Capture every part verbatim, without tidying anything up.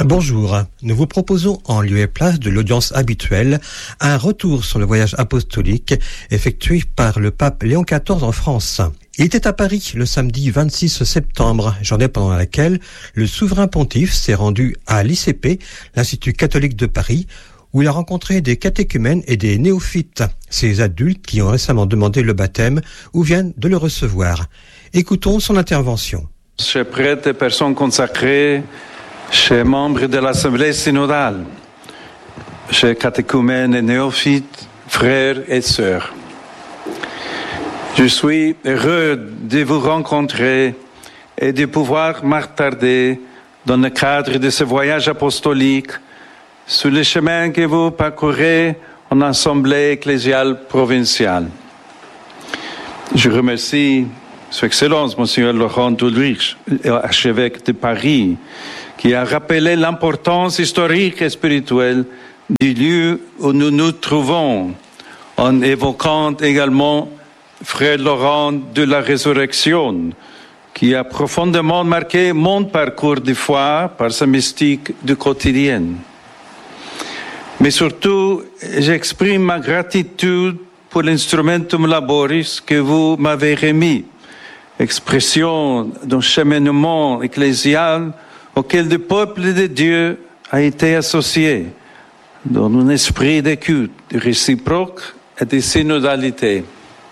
Bonjour, nous vous proposons en lieu et place de l'audience habituelle un retour sur le voyage apostolique effectué par le pape Léon quatorze en France. Il était à Paris le samedi vingt-six septembre, journée pendant laquelle le souverain pontife s'est rendu à l'I C P, l'Institut catholique de Paris, où il a rencontré des catéchumènes et des néophytes, ces adultes qui ont récemment demandé le baptême ou viennent de le recevoir. Écoutons son intervention. Chers prêtres et personnes consacrées, chers membres de l'Assemblée synodale, chers catéchumènes et néophytes, frères et sœurs, je suis heureux de vous rencontrer et de pouvoir m'attarder dans le cadre de ce voyage apostolique sur le chemin que vous parcourez en Assemblée ecclésiale provinciale. Je remercie Son Excellence, Monsieur Laurent Ulrich, archevêque de Paris, qui a rappelé l'importance historique et spirituelle du lieu où nous nous trouvons, en évoquant également Frère Laurent de la Résurrection, qui a profondément marqué mon parcours de foi par sa mystique du quotidien. Mais surtout, j'exprime ma gratitude pour l'instrumentum laboris que vous m'avez remis, expression d'un cheminement ecclésial auquel le peuple de Dieu a été associé dans un esprit d'écoute réciproque et de synodalité.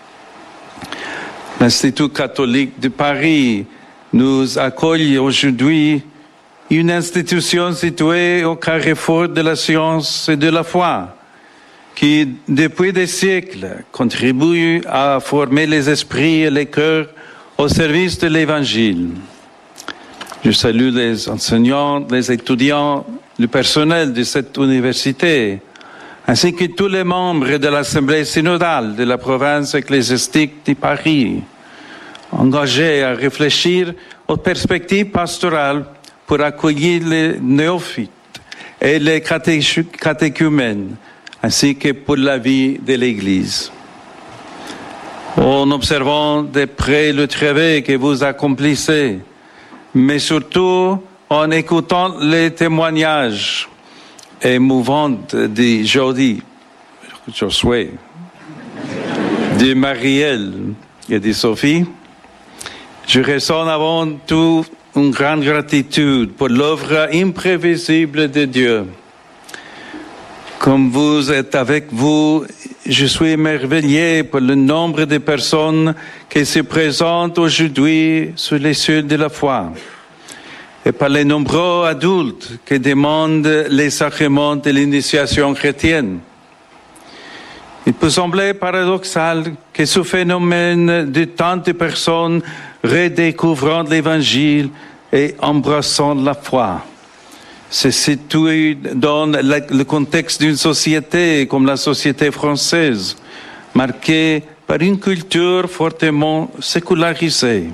L'Institut catholique de Paris nous accueille aujourd'hui, une institution située au carrefour de la science et de la foi, qui, depuis des siècles, contribue à former les esprits et les cœurs au service de l'Évangile. Je salue les enseignants, les étudiants, le personnel de cette université, ainsi que tous les membres de l'Assemblée synodale de la province ecclésiastique de Paris, engagés à réfléchir aux perspectives pastorales pour accueillir les néophytes et les catéchumènes, ainsi que pour la vie de l'Église. En observant de près le travail que vous accomplissez, mais surtout en écoutant les témoignages émouvants de Jody, Josué, de Marielle et de Sophie, je ressens avant tout une grande gratitude pour l'œuvre imprévisible de Dieu. Comme vous êtes avec vous, je suis émerveillé par le nombre de personnes qui se présentent aujourd'hui sur les cieux de la foi et par les nombreux adultes qui demandent les sacrements de l'initiation chrétienne. Il peut sembler paradoxal que ce phénomène de tant de personnes redécouvrant l'Évangile et embrassant la foi se situe dans le contexte d'une société comme la société française, marquée par une culture fortement sécularisée.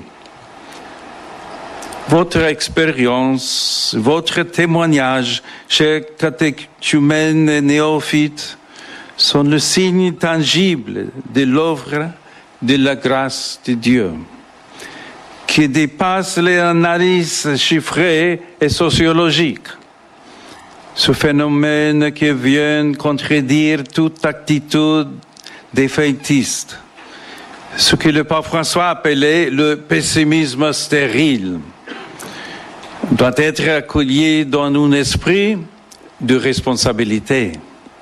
Votre expérience, votre témoignage, chers catéchumènes et néophytes, sont le signe tangible de l'œuvre de la grâce de Dieu, qui dépasse les analyses chiffrées et sociologiques. Ce phénomène qui vient contredire toute attitude défaitiste, ce que le pape François appelait le pessimisme stérile, doit être accueilli dans un esprit de responsabilité.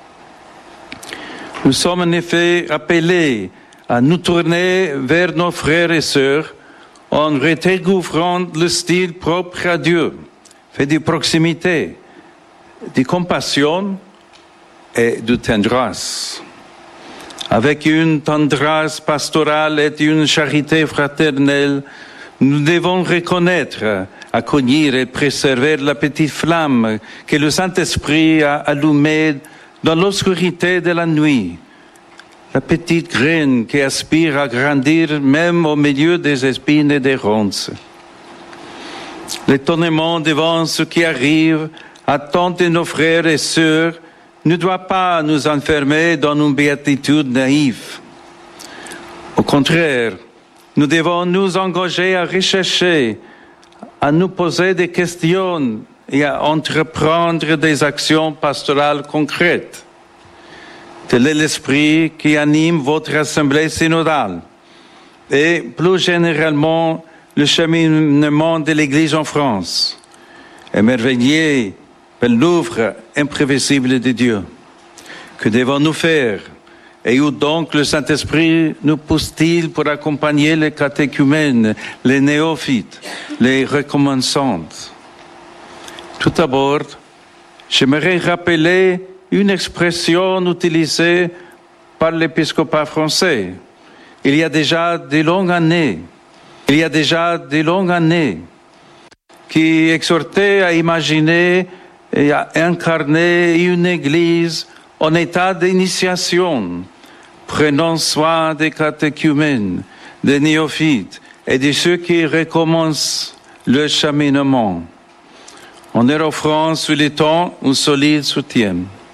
Nous sommes en effet appelés à nous tourner vers nos frères et sœurs en redécouvrant le style propre à Dieu, fait de proximité, de compassion et de tendresse. Avec une tendresse pastorale et une charité fraternelle, nous devons reconnaître, accueillir et préserver la petite flamme que le Saint-Esprit a allumée dans l'obscurité de la nuit. La petite graine qui aspire à grandir même au milieu des épines et des ronces. L'étonnement devant ce qui arrive à tant de nos frères et sœurs ne doit pas nous enfermer dans une béatitude naïve. Au contraire, nous devons nous engager à rechercher, à nous poser des questions et à entreprendre des actions pastorales concrètes. Tel est l'esprit qui anime votre assemblée synodale et plus généralement le cheminement de l'Église en France, émerveillé par l'œuvre imprévisible de Dieu. Que devons-nous faire? Et où donc le Saint-Esprit nous pousse-t-il pour accompagner les catéchumènes, les néophytes, les recommençantes? Tout d'abord, j'aimerais rappeler une expression utilisée par l'épiscopat français. Il y a déjà de longues années, il y a déjà de longues années, qui exhortait à imaginer et à incarner une Église en état d'initiation, prenant soin des catéchumènes, des néophytes et de ceux qui recommencent le cheminement, en leur offrant sur le temps un solide soutien.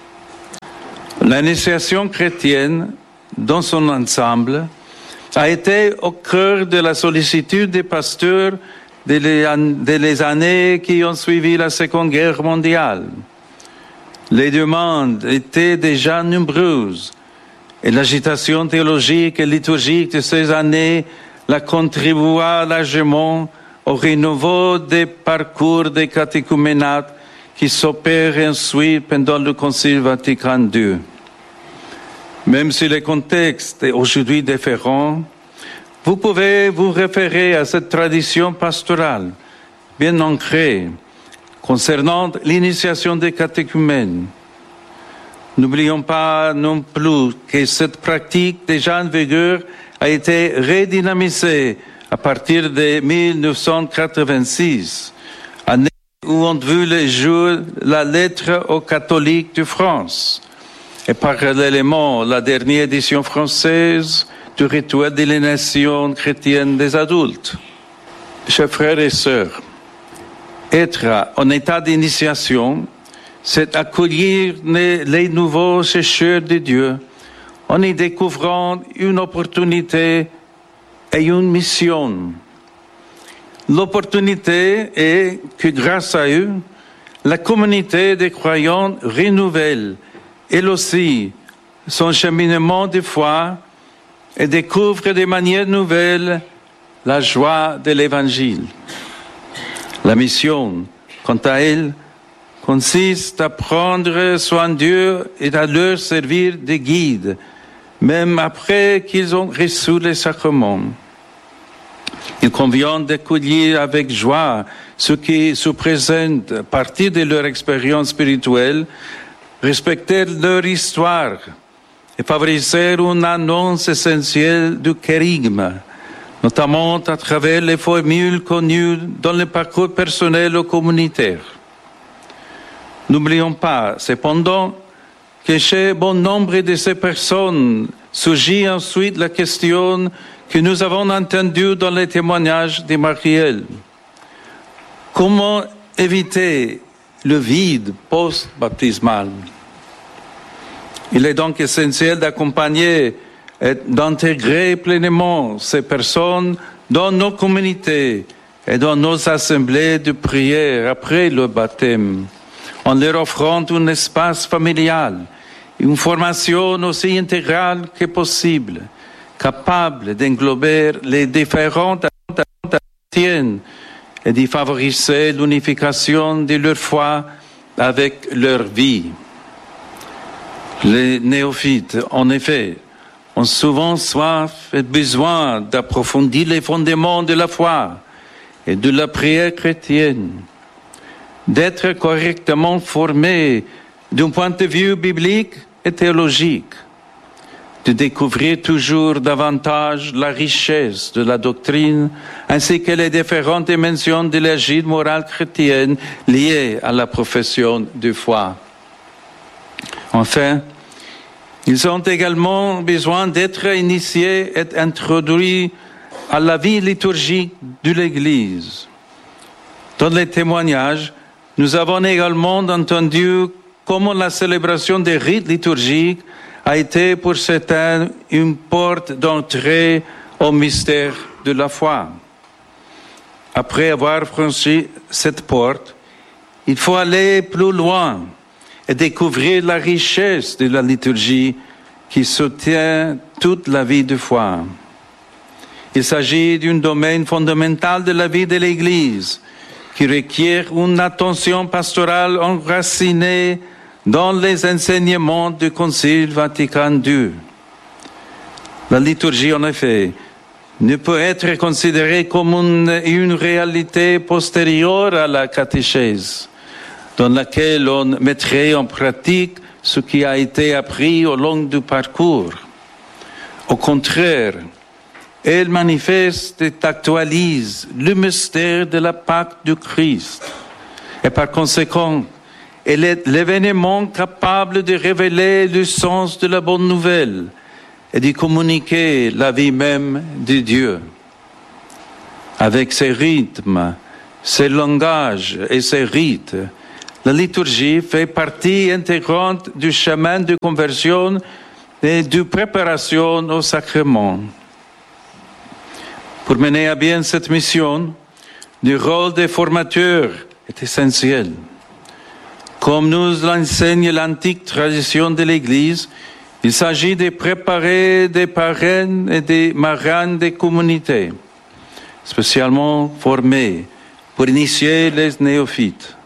L'initiation chrétienne, dans son ensemble, a été au cœur de la sollicitude des pasteurs des les années qui ont suivi la Seconde Guerre mondiale. Les demandes étaient déjà nombreuses et l'agitation théologique et liturgique de ces années la contribua largement au renouveau des parcours des catéchuménates qui s'opèrent ensuite pendant le Concile Vatican deux. Même si le contexte est aujourd'hui différent, vous pouvez vous référer à cette tradition pastorale bien ancrée concernant l'initiation des catéchumènes. N'oublions pas non plus que cette pratique déjà en vigueur a été redynamisée à partir de mille neuf cent quatre-vingt-six, année où ont vu le jour la lettre aux catholiques de France et parallèlement la dernière édition française du rituel de l'initiation chrétienne des adultes. Chers frères et sœurs, être en état d'initiation, c'est accueillir les nouveaux chercheurs de Dieu en y découvrant une opportunité et une mission. L'opportunité est que grâce à eux, la communauté des croyants renouvelle elle aussi son cheminement de foi et découvre de manière nouvelle la joie de l'Évangile. La mission, quant à elle, consiste à prendre soin d'eux et à leur servir de guide, même après qu'ils ont reçu les sacrements. Il convient d'accueillir avec joie ceux qui se présentent à partir de leur expérience spirituelle, respecter leur histoire et favoriser une annonce essentielle du kérigme, notamment à travers les formules connues dans le parcours personnel ou communautaire. N'oublions pas, cependant, que chez bon nombre de ces personnes surgit ensuite la question que nous avons entendue dans les témoignages de Marielle. Comment éviter le vide post-baptismal? Il est donc essentiel d'accompagner et d'intégrer pleinement ces personnes dans nos communautés et dans nos assemblées de prière après le baptême, en leur offrant un espace familial, une formation aussi intégrale que possible, capable d'englober les différentes chrétiennes et d'y favoriser l'unification de leur foi avec leur vie. Les néophytes, en effet, ont souvent soif et besoin d'approfondir les fondements de la foi et de la prière chrétienne, d'être correctement formés d'un point de vue biblique et théologique, de découvrir toujours davantage la richesse de la doctrine ainsi que les différentes dimensions de la vie morale chrétienne liées à la profession de foi. Enfin, ils ont également besoin d'être initiés et introduits à la vie liturgique de l'Église. Dans les témoignages, nous avons également entendu comment la célébration des rites liturgiques a été pour certains une porte d'entrée au mystère de la foi. Après avoir franchi cette porte, il faut aller plus loin et découvrir la richesse de la liturgie qui soutient toute la vie de foi. Il s'agit d'un domaine fondamental de la vie de l'Église qui requiert une attention pastorale enracinée dans les enseignements du Concile Vatican deux. La liturgie, en effet, ne peut être considérée comme une, une réalité postérieure à la catéchèse, dans laquelle on mettrait en pratique ce qui a été appris au long du parcours. Au contraire, elle manifeste et actualise le mystère de la Pâque du Christ. Et par conséquent, elle est l'événement capable de révéler le sens de la bonne nouvelle et de communiquer la vie même de Dieu. Avec ses rythmes, ses langages et ses rites, la liturgie fait partie intégrante du chemin de conversion et de préparation au sacrement. Pour mener à bien cette mission, le rôle des formateurs est essentiel. Comme nous l'enseigne l'antique tradition de l'Église, il s'agit de préparer des parrains et des marraines des communautés, spécialement formés pour initier les néophytes.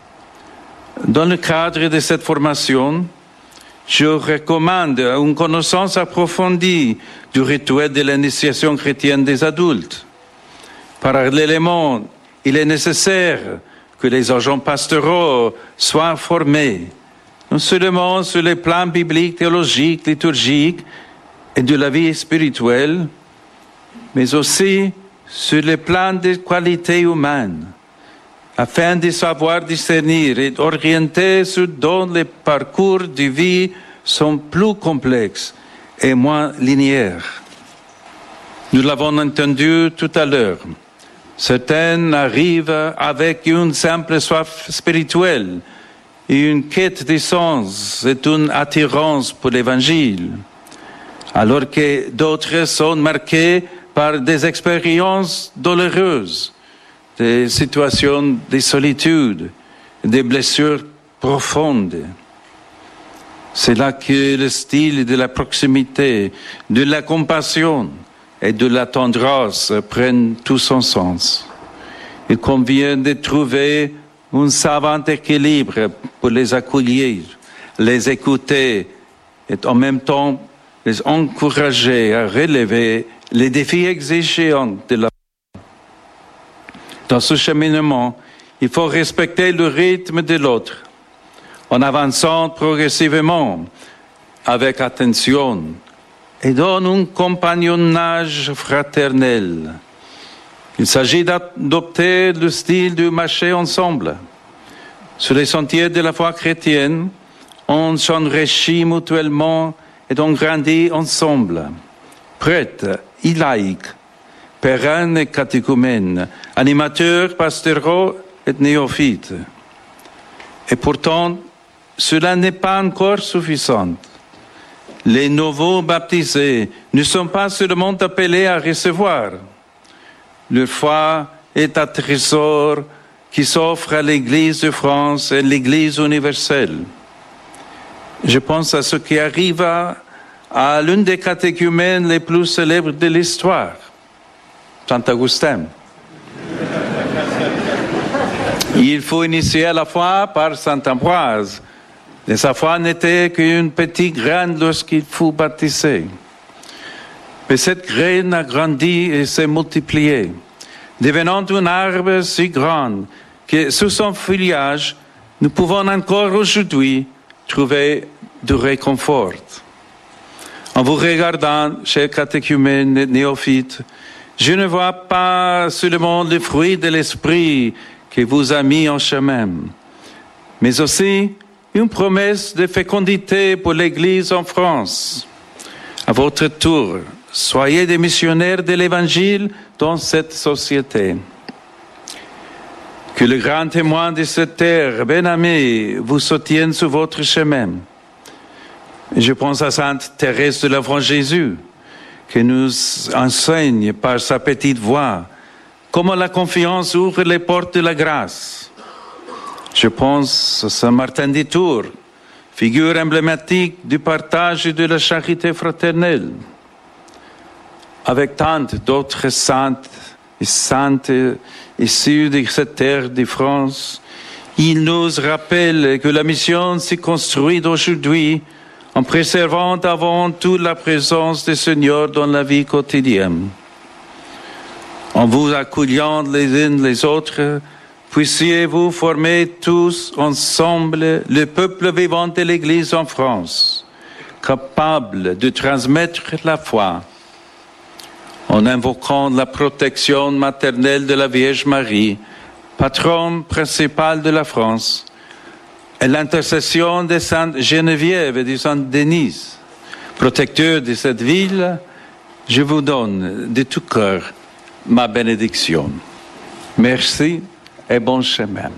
Dans le cadre de cette formation, je recommande une connaissance approfondie du rituel de l'initiation chrétienne des adultes. Parallèlement, il est nécessaire que les agents pastoraux soient formés, non seulement sur les plans bibliques, théologiques, liturgiques et de la vie spirituelle, mais aussi sur les plans des qualités humaines, afin de savoir discernir et orienter ceux dont les parcours de vie sont plus complexes et moins linéaires. Nous l'avons entendu tout à l'heure. Certains arrivent avec une simple soif spirituelle et une quête de sens et une attirance pour l'Évangile, alors que d'autres sont marqués par des expériences douloureuses, des situations de solitude, des blessures profondes. C'est là que le style de la proximité, de la compassion et de la tendresse prennent tout son sens. Il convient de trouver un savant équilibre pour les accueillir, les écouter et en même temps les encourager à relever les défis exigeants de la vie. Dans ce cheminement, il faut respecter le rythme de l'autre, en avançant progressivement avec attention et dans un compagnonnage fraternel. Il s'agit d'adopter le style de marcher ensemble. Sur les sentiers de la foi chrétienne, on s'enrichit mutuellement et on grandit ensemble. Prêtres, laïcs, pèlerins et catéchumènes, animateurs, pastoraux et néophytes. Et pourtant, cela n'est pas encore suffisant. Les nouveaux baptisés ne sont pas seulement appelés à recevoir. Leur foi est un trésor qui s'offre à l'Église de France et l'Église universelle. Je pense à ce qui arrive à, à l'une des catéchumènes les plus célèbres de l'histoire, Saint Augustin. Il faut initier à la foi par Saint Ambroise. Et sa foi n'était qu'une petite graine lorsqu'il fut baptisé. Mais cette graine a grandi et s'est multipliée, devenant un arbre si grand que sous son feuillage, nous pouvons encore aujourd'hui trouver du réconfort. En vous regardant, chers catéchumènes et néophytes, je ne vois pas seulement le fruit de l'esprit qui vous a mis en chemin, mais aussi une promesse de fécondité pour l'Église en France. À votre tour, soyez des missionnaires de l'Évangile dans cette société. Que le grand témoin de cette terre, bien-aimé, vous soutienne sur votre chemin. Je pense à Sainte Thérèse de l'Enfant Jésus, qui nous enseigne par sa petite voix comment la confiance ouvre les portes de la grâce. Je pense à Saint Martin des Tours, figure emblématique du partage et de la charité fraternelle. Avec tant d'autres saintes et saintes issus de cette terre de France, il nous rappelle que la mission s'est construite aujourd'hui en préservant avant tout la présence du Seigneur dans la vie quotidienne. En vous accueillant les uns les autres, puissiez-vous former tous ensemble le peuple vivant de l'Église en France, capable de transmettre la foi, en invoquant la protection maternelle de la Vierge Marie, patronne principale de la France, et l'intercession de Sainte Geneviève et de Sainte Denise, protecteur de cette ville, je vous donne de tout cœur ma bénédiction. Merci et bon chemin.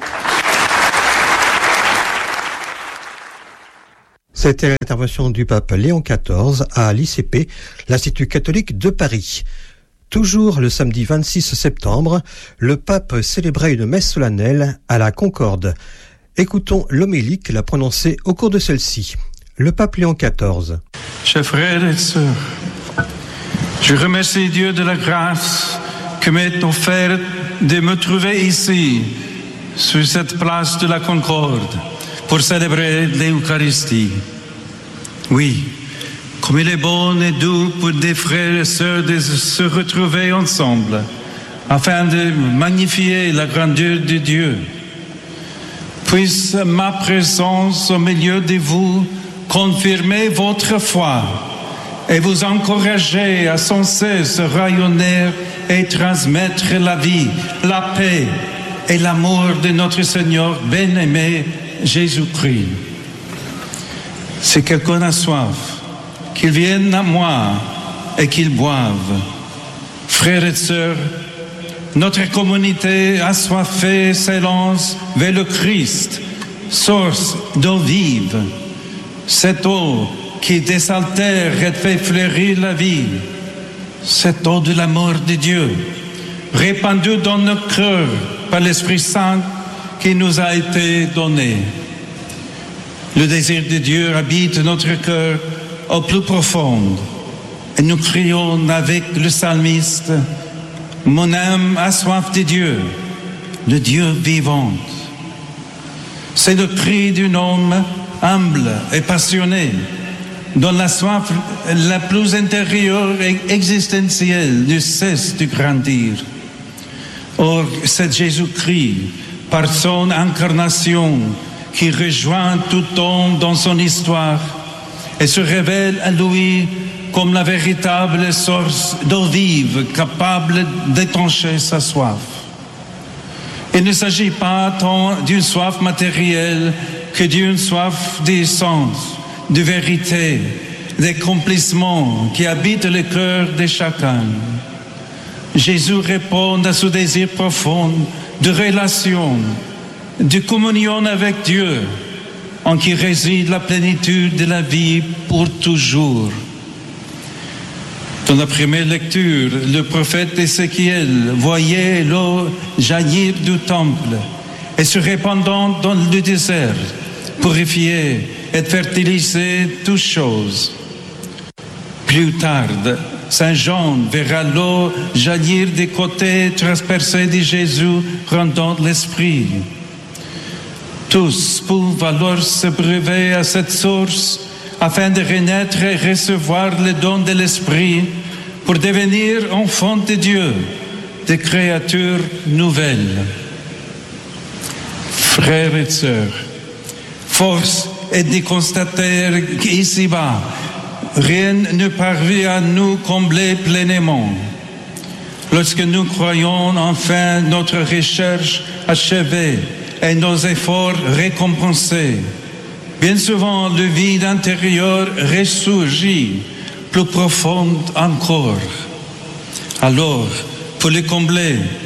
C'était l'intervention du pape Léon quatorze à l'I C P, l'Institut catholique de Paris. Toujours le samedi vingt-six septembre, le pape célébrait une messe solennelle à la Concorde. Écoutons l'homélie qu'il a prononcée au cours de celle-ci. Le pape Léon quatorze. Chers frères et sœurs, je remercie Dieu de la grâce que m'est offerte de me trouver ici, sur cette place de la Concorde, pour célébrer l'Eucharistie. Oui, comme il est bon et doux pour des frères et sœurs de se retrouver ensemble, afin de magnifier la grandeur de Dieu. Puisse ma présence au milieu de vous confirmer votre foi et vous encourager à sans cesse rayonner et transmettre la vie, la paix et l'amour de notre Seigneur bien-aimé Jésus-Christ. Si quelqu'un a soif, qu'il vienne à moi et qu'il boive. Frères et sœurs, notre communauté assoiffée s'élance vers le Christ, source d'eau vive. Cette eau qui désaltère et fait fleurir la vie. Cette eau de l'amour de Dieu, répandue dans nos cœurs par l'Esprit Saint qui nous a été donné. Le désir de Dieu habite notre cœur au plus profond. Et nous crions avec le psalmiste, « Mon âme a soif de Dieu, le Dieu vivant. » C'est le cri d'un homme humble et passionné, dont la soif la plus intérieure et existentielle ne cesse de grandir. Or, c'est Jésus-Christ, par son incarnation, qui rejoint tout homme dans son histoire et se révèle à lui comme la véritable source d'eau vive capable d'étancher sa soif. Il ne s'agit pas tant d'une soif matérielle que d'une soif d'essence, de vérité, d'accomplissement qui habite le cœur de chacun. Jésus répond à ce désir profond de relation, de communion avec Dieu, en qui réside la plénitude de la vie pour toujours. Dans la première lecture, le prophète Ézéchiel voyait l'eau jaillir du temple et se répandant dans le désert, purifier et fertiliser toutes choses. Plus tard, Saint Jean verra l'eau jaillir des côtés transpercés de Jésus, rendant l'esprit. Tous peuvent alors se brûler à cette source afin de renaître et recevoir le don de l'esprit pour devenir enfants de Dieu, des créatures nouvelles. Frères et sœurs, force est de constater qu'ici-bas, rien ne parvient à nous combler pleinement. Lorsque nous croyons enfin notre recherche achevée et nos efforts récompensés, bien souvent le vide intérieur ressurgit, plus profond encore. Alors, pour le combler,